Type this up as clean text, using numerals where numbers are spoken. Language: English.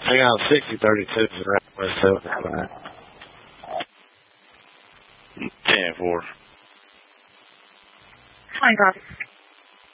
Hang on, 6032 is around West 75. 10-4. Fine, copy.